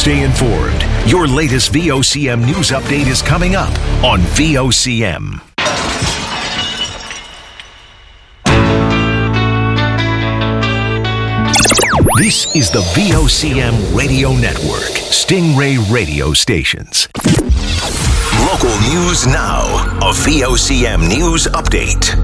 Stay informed. Your latest VOCM news update is coming up on VOCM. This is the VOCM Radio Network, Stingray radio stations. Local news now, a VOCM news update.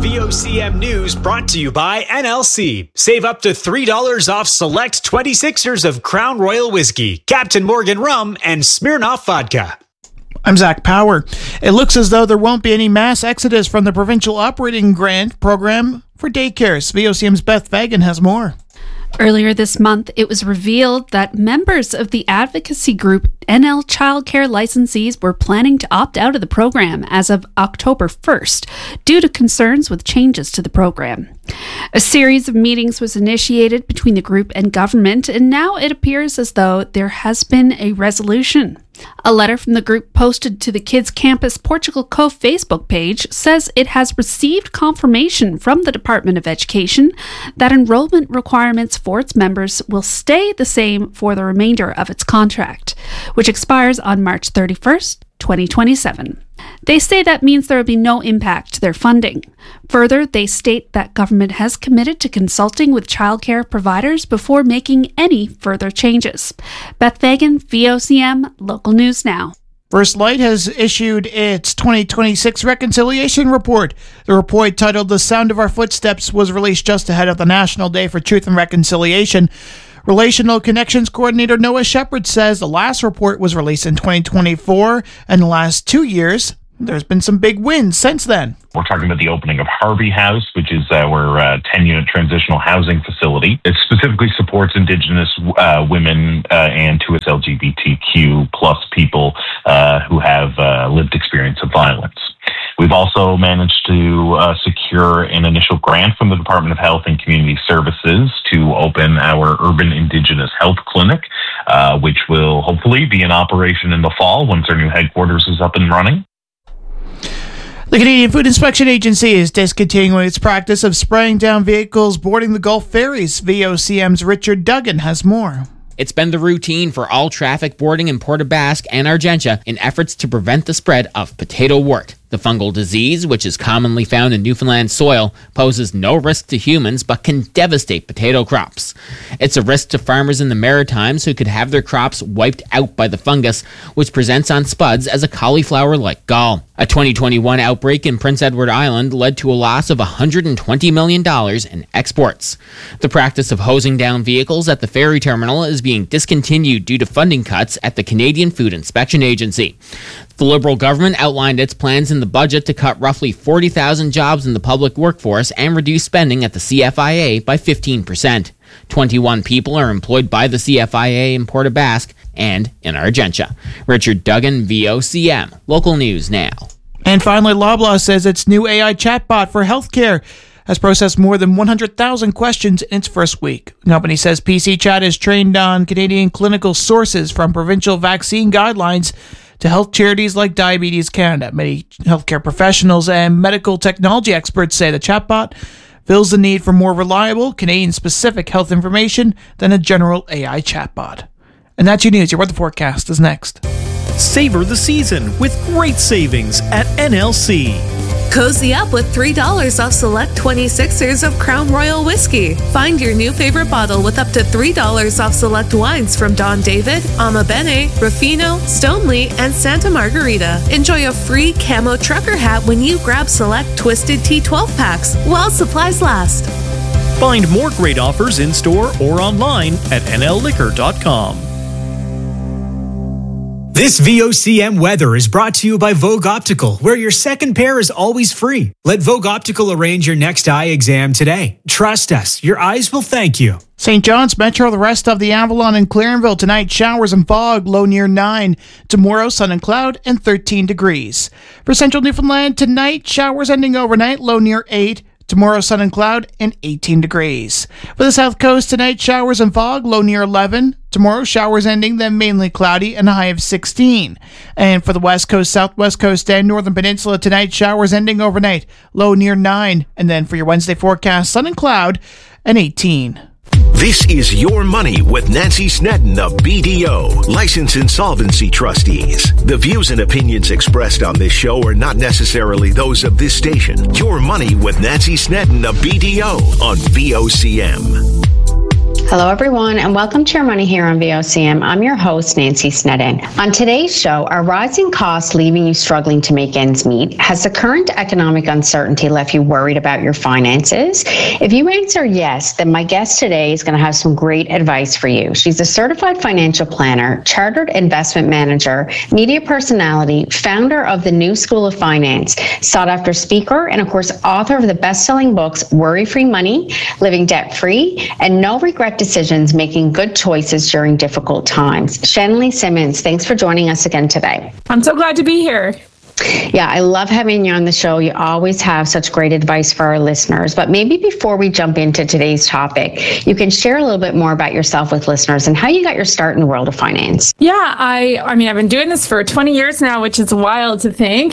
VOCM News brought to you by NLC. Save up to $3 off select 26ers of Crown Royal Whiskey, Captain Morgan Rum, and Smirnoff Vodka. I'm Zach Power. It looks as though there won't be any mass exodus from the provincial operating grant program for daycares. VOCM's Beth Fagan has more. Earlier this month, it was revealed that members of the advocacy group NL Childcare licensees were planning to opt out of the program as of October 1st due to concerns with changes to the program. A series of meetings was initiated between the group and government, and now it appears as though there has been a resolution. A letter from the group posted to the Kids Campus Portugal Cove Facebook page says it has received confirmation from the Department of Education that enrollment requirements for its members will stay the same for the remainder of its contract, which expires on March 31st, 2027. They say that means there will be no impact to their funding. Further, they state that government has committed to consulting with childcare providers before making any further changes. Beth Fagan, VOCM, Local News Now. First Light has issued its 2026 reconciliation report. The report, titled The Sound of Our Footsteps, was released just ahead of the National Day for Truth and Reconciliation. Relational Connections Coordinator Noah Shepard says the last report was released in 2024, and the last 2 years, there's been some big wins since then. We're talking about the opening of Harvey House, which is our 10-unit transitional housing facility. It specifically supports Indigenous women and to its LGBTQ plus people who have lived experience of violence. We've also managed to secure an initial grant from the Department of Health and Community Services to open our Urban Indigenous Health Clinic, which will hopefully be in operation in the fall once our new headquarters is up and running. The Canadian Food Inspection Agency is discontinuing its practice of spraying down vehicles boarding the Gulf ferries. VOCM's Richard Duggan has more. It's been the routine for all traffic boarding in Port aux Basques and Argentia in efforts to prevent the spread of potato wart. The fungal disease, which is commonly found in Newfoundland soil, poses no risk to humans but can devastate potato crops. It's a risk to farmers in the Maritimes who could have their crops wiped out by the fungus, which presents on spuds as a cauliflower-like gall. A 2021 outbreak in Prince Edward Island led to a loss of $120 million in exports. The practice of hosing down vehicles at the ferry terminal is being discontinued due to funding cuts at the Canadian Food Inspection Agency. The Liberal government outlined its plans in the budget to cut roughly 40,000 jobs in the public workforce and reduce spending at the CFIA by 15%. 21 people are employed by the CFIA in Port aux Basques and in Argentia. Richard Duggan, VOCM. Local News Now. And finally, Loblaw says its new AI chatbot for healthcare has processed more than 100,000 questions in its first week. The company says PC Chat is trained on Canadian clinical sources from provincial vaccine guidelines to health charities like Diabetes Canada. Many healthcare professionals and medical technology experts say the chatbot fills the need for more reliable, Canadian-specific health information than a general AI chatbot. And that's your news. Your weather forecast is next. Savor the season with great savings at NLC. Cozy up with $3 off select 26ers of Crown Royal Whiskey. Find your new favorite bottle with up to $3 off select wines from Don David, Ama Bene, Ruffino, Stoneleigh, and Santa Margarita. Enjoy a free camo trucker hat when you grab select Twisted Tea 12 packs while supplies last. Find more great offers in-store or online at nlliquor.com. This VOCM weather is brought to you by Vogue Optical, where your second pair is always free. Let Vogue Optical arrange your next eye exam today. Trust us, your eyes will thank you. St. John's Metro, the rest of the Avalon and Clarenville tonight, showers and fog, low near 9. Tomorrow, sun and cloud and 13 degrees. For central Newfoundland, tonight, showers ending overnight, low near 8. Tomorrow, sun and cloud and 18 degrees. For the south coast, tonight, showers and fog, low near 11. Tomorrow, showers ending, then mainly cloudy and a high of 16. And for the west coast, southwest coast, and northern peninsula, tonight, showers ending overnight, low near 9. And then for your Wednesday forecast, sun and cloud and 18. This is Your Money with Nancy Snedden of BDO, Licensed Insolvency Trustees. The views and opinions expressed on this show are not necessarily those of this station. Your Money with Nancy Snedden of BDO on VOCM. Hello, everyone, and welcome to Your Money here on VOCM. I'm your host, Nancy Snedden. On today's show, are rising costs leaving you struggling to make ends meet? Has the current economic uncertainty left you worried about your finances? If you answer yes, then my guest today is going to have some great advice for you. She's a certified financial planner, chartered investment manager, media personality, founder of the New School of Finance, sought-after speaker, and of course, author of the best-selling books, Worry-Free Money, Living Debt-Free, and No Regret Decisions, Making Good Choices During Difficult Times. Shanley Simmons, thanks for joining us again today. I'm so glad to be here. Yeah, I love having you on the show. You always have such great advice for our listeners. But maybe before we jump into today's topic, you can share a little bit more about yourself with listeners and how you got your start in the world of finance. Yeah, I mean, I've been doing this for 20 years now, which is wild to think.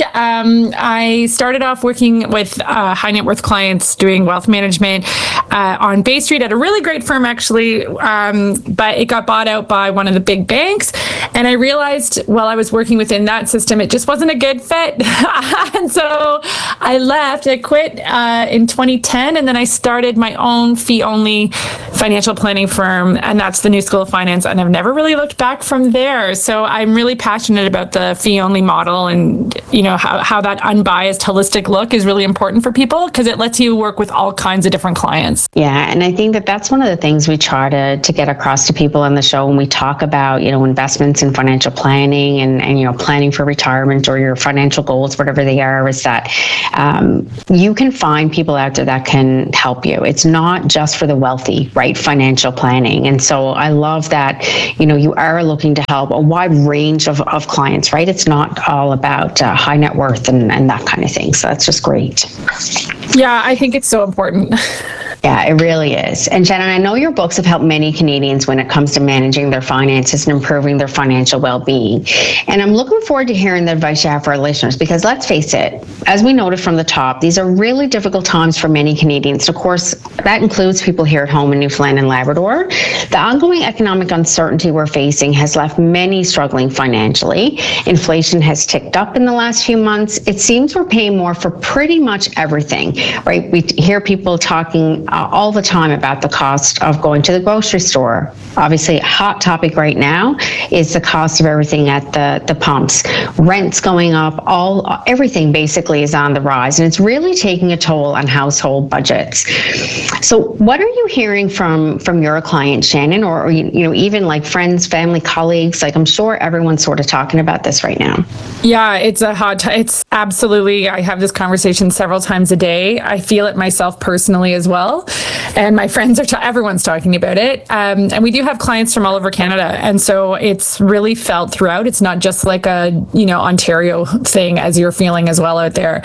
I started off working with high net worth clients doing wealth management on Bay Street at a really great firm, actually. But it got bought out by one of the big banks. And I realized while I was working within that system, it just wasn't a good fit. And so I left. I quit in 2010, and then I started my own fee-only financial planning firm, and that's the New School of Finance, and I've never really looked back from there. So I'm really passionate about the fee-only model, and you know how that unbiased, holistic look is really important for people because it lets you work with all kinds of different clients. Yeah, and I think that that's one of the things we try to get across to people on the show when we talk about, you know, investments in financial planning and you know, planning for retirement or your financial goals, whatever they are, is that you can find people out there that can help you. It's not just for the wealthy, right? Financial planning. And so I love that, you know, you are looking to help a wide range of clients, right? It's not all about high net worth and that kind of thing. So that's just great. Yeah, I think it's so important. Yeah, it really is. And Shannon, I know your books have helped many Canadians when it comes to managing their finances and improving their financial well-being. And I'm looking forward to hearing the advice you have for our listeners, because let's face it, as we noted from the top, these are really difficult times for many Canadians. Of course, that includes people here at home in Newfoundland and Labrador. The ongoing economic uncertainty we're facing has left many struggling financially. Inflation has ticked up in the last few months. It seems we're paying more for pretty much everything, right? We hear people talking all the time about the cost of going to the grocery store. Obviously, a hot topic right now is the cost of everything at the pumps. Rent's going up, everything basically is on the rise, and it's really taking a toll on household budgets. So what are you hearing from your clients, Shannon, or you know, even like friends, family, colleagues? Like, I'm sure everyone's sort of talking about this right now. Yeah, it's it's absolutely, I have this conversation several times a day. I feel it myself personally as well. And my friends everyone's talking about it. And we do have clients from all over Canada. And so it's really felt throughout. It's not just like a, you know, Ontario thing, as you're feeling as well out there.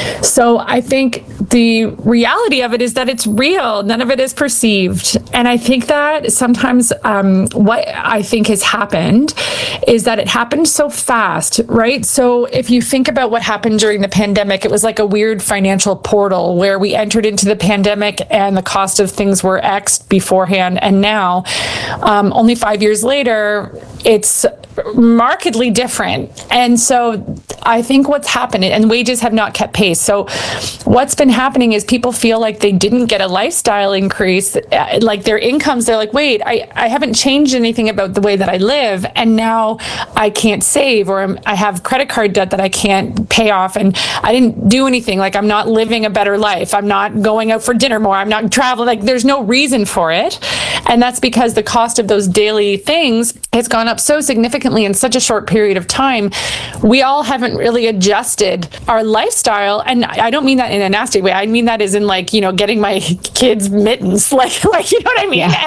So I think the reality of it is that it's real. None of it is perceived. And I think that sometimes what I think has happened is that it happened so fast, right? So if you think about what happened during the pandemic, it was like a weird financial portal where we entered into the pandemic and the cost of things were X'd beforehand. And now, only 5 years later, it's markedly different. And so I think what's happened, and wages have not kept pace. So what's been happening is people feel like they didn't get a lifestyle increase, like their incomes, they're like, wait, I haven't changed anything about the way that I live. And now I can't save, or I have credit card debt that I can't pay off. And I didn't do anything. Like, I'm not living a better life. I'm not going out for dinner more. I'm not traveling. Like, there's no reason for it. And that's because the cost of those daily things has gone up so significantly in such a short period of time. We all haven't really adjusted our lifestyle. And I don't mean that in a nasty way. I mean that as in, like, you know, getting my kids mittens, like you know what I mean? Yeah.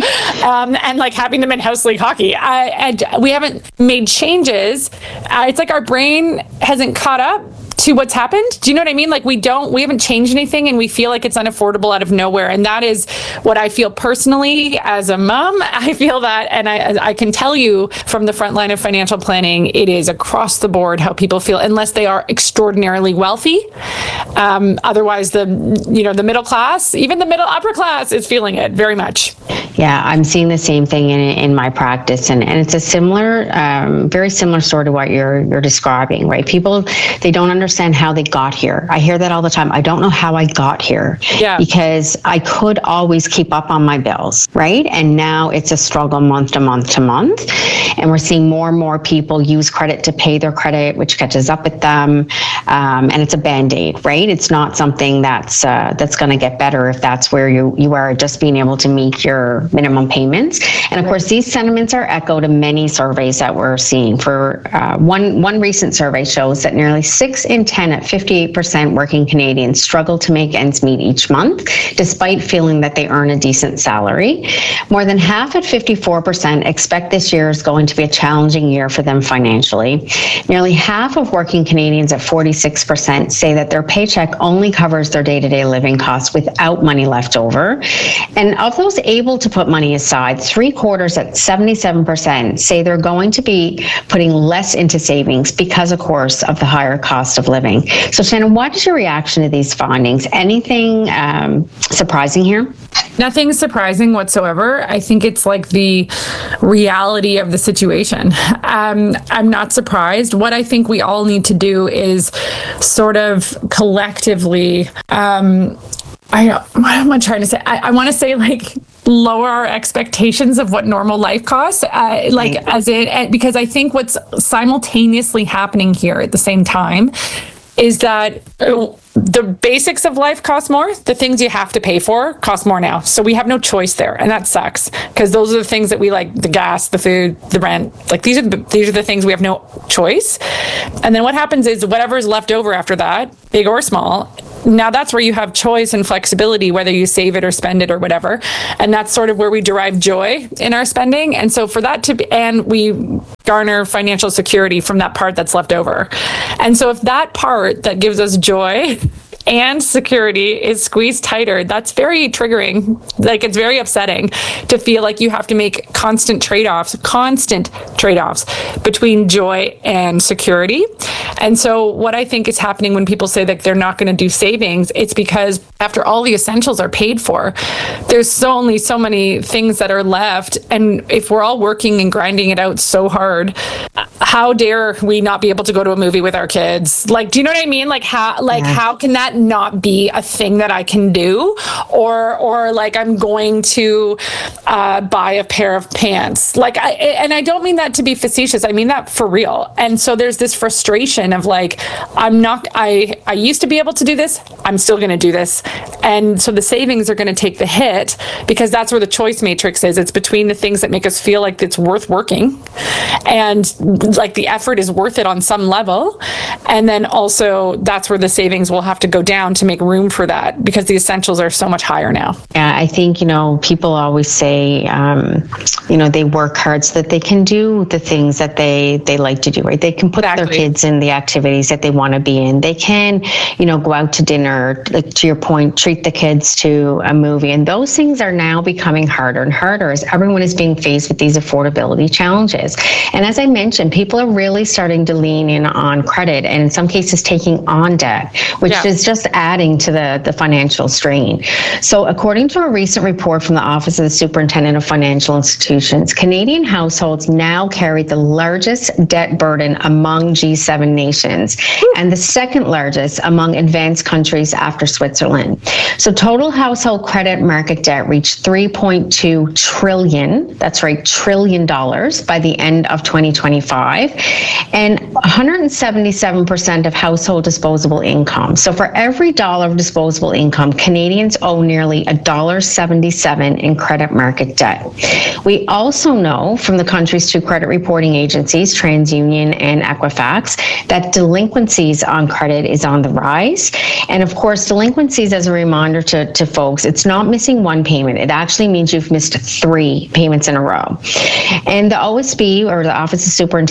And like having them in house league hockey. And we haven't made changes. It's like our brain hasn't caught up to what's happened. Do you know what I mean? Like we haven't changed anything and we feel like it's unaffordable out of nowhere. And that is what I feel personally as a mom. I feel that, and I can tell you from the front line of financial planning, it is across the board how people feel, unless they are extraordinarily wealthy. Otherwise, the middle class, even the middle upper class, is feeling it very much. Yeah, I'm seeing the same thing in my practice, and it's a similar, very similar story to what you're describing, right? People, they don't understand how they got here. I hear that all the time. I don't know how I got here, because I could always keep up on my bills, right? And now it's a struggle month to month to month, and we're seeing more and more people use credit to pay their credit, which catches up with them, and it's a Band-Aid, right? It's not something that's going to get better if that's where you are, just being able to meet your minimum payments. And of course, these sentiments are echoed in many surveys that we're seeing. For one recent survey shows that nearly 6 in 10 at 58% working Canadians struggle to make ends meet each month, despite feeling that they earn a decent salary. More than half at 54% expect this year is going to be a challenging year for them financially. Nearly half of working Canadians at 46% say that their paycheck only covers their day-to-day living costs without money left over. And of those able to put money aside, 3/4 at 77% say they're going to be putting less into savings because, of course, of the higher cost of living. So, Shannon, what is your reaction to these findings? Anything surprising here? Nothing surprising whatsoever. I think it's like the reality of the situation. I'm not surprised. What I think we all need to do is sort of collectively, what am I trying to say? I want to say like lower our expectations of what normal life costs, because I think what's simultaneously happening here at the same time is that the basics of life cost more. The things you have to pay for cost more now. So we have no choice there. And that sucks, because those are the things that we like: the gas, the food, the rent. Like these are the things we have no choice. And then what happens is whatever's left over after that, big or small, now that's where you have choice and flexibility, whether you save it or spend it or whatever. And that's sort of where we derive joy in our spending. And so for that to be, and we garner financial security from that part that's left over. And so if that part that gives us joy and security is squeezed tighter, that's very triggering. Like, it's very upsetting to feel like you have to make constant trade-offs between joy and security. And so what I think is happening when people say that they're not going to do savings, it's because after all the essentials are paid for, there's only so many things that are left. And if we're all working and grinding it out so hard, how dare we not be able to go to a movie with our kids? Like, do you know what I mean? Like, how can that not be a thing that I can do? Or like, I'm going to buy a pair of pants. Like, I don't mean that to be facetious. I mean that for real. And so there's this frustration of like, I used to be able to do this. I'm still going to do this. And so the savings are going to take the hit, because that's where the choice matrix is. It's between the things that make us feel like it's worth working and like the effort is worth it on some level. And then also that's where the savings will have to go down to make room for that, because the essentials are so much higher now. Yeah, I think, people always say, they work hard so that they can do the things that they like to do, right? They can put their kids in the activities that they want to be in. They can, go out to dinner, like to your point, treat the kids to a movie. And those things are now becoming harder and harder as everyone is being faced with these affordability challenges. And as I mentioned, people are really starting to lean in on credit, and in some cases taking on debt, which is just adding to the financial strain. So according to a recent report from the Office of the Superintendent of Financial Institutions, Canadian households now carry the largest debt burden among G7 nations and the second largest among advanced countries after Switzerland. So total household credit market debt reached $3.2 trillion, that's right, $1 trillion by the end of 2025, and 177% of household disposable income. So for every dollar of disposable income, Canadians owe nearly $1.77 in credit market debt. We also know from the country's two credit reporting agencies, TransUnion and Equifax, that delinquencies on credit is on the rise. And of course, delinquencies, as a reminder to folks, it's not missing one payment. It actually means you've missed 3 payments in a row. And the OSB, or the Office of Superintendent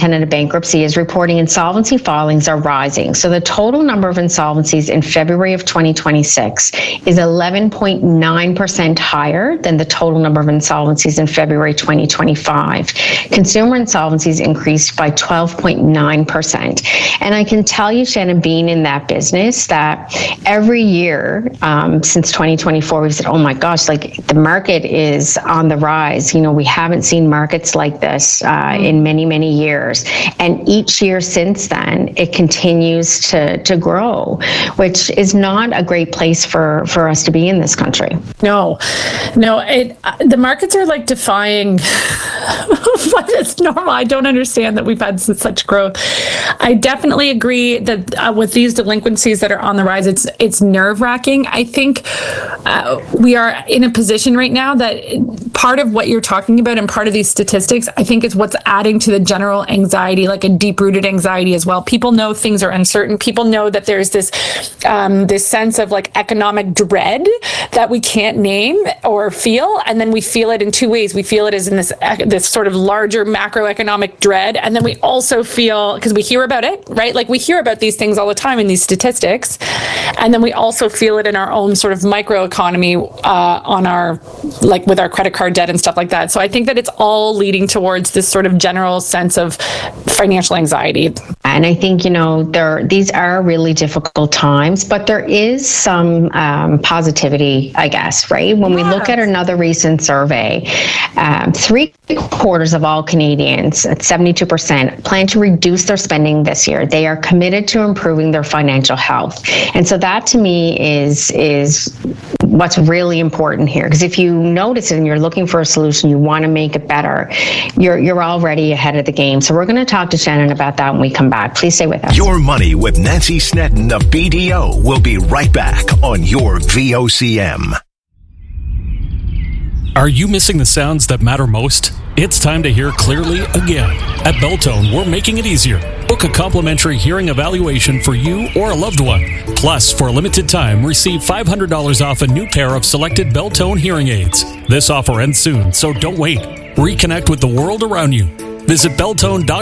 Superintendent of Bankruptcy is reporting insolvency filings are rising. So the total number of insolvencies in February of 2026 is 11.9% higher than the total number of insolvencies in February 2025. Consumer insolvencies increased by 12.9%. And I can tell you, Shannon, being in that business, that every year since 2024, we've said, oh my gosh, like the market is on the rise. You know, we haven't seen markets like this in many, many years. And each year since then, it continues to grow, which is not a great place for us to be in this country. No, the markets are like defying what is normal. I don't understand that we've had such growth. I definitely agree that with these delinquencies that are on the rise, it's nerve-wracking. I think we are in a position right now that part of what you're talking about and part of these statistics, I think, is what's adding to the general anxiety, like a deep-rooted anxiety as well. People know things are uncertain. People know that there's this sense of like economic dread that we can't name or feel, and then we feel it in two ways. We feel it as in this sort of larger macroeconomic dread, and then we also feel, because we hear about it, right? Like we hear about these things all the time in these statistics, and then we also feel it in our own sort of microeconomy on our, like with our credit card debt and stuff like that. So I think that it's all leading towards this sort of general sense of financial anxiety. And I think, you know, these are really difficult times, but there is some positivity, I guess, right? When we look at another recent survey, 3/4 of all Canadians, at 72%, plan to reduce their spending this year. They are committed to improving their financial health. And so that to me is what's really important here. Because if you notice it and you're looking for a solution, you want to make it better, you're already ahead of the game. So we're going to talk to Shannon about that when we come back. Please stay with us. Your Money with Nancy Snedden of BDO will be right back on your VOCM. Are you missing the sounds that matter most? It's time to hear clearly again. At Beltone, we're making it easier. Book a complimentary hearing evaluation for you or a loved one. Plus, for a limited time, receive $500 off a new pair of selected Beltone hearing aids. This offer ends soon, so don't wait. Reconnect with the world around you. Visit Beltone.com